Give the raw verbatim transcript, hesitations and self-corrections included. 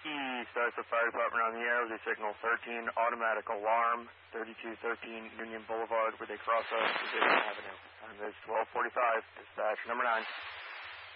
East, that's the fire department on the air with a signal thirteen, automatic alarm, thirty-two thirteen Union Boulevard with a cross out to Division Avenue. Time is twelve forty-five, dispatch number nine.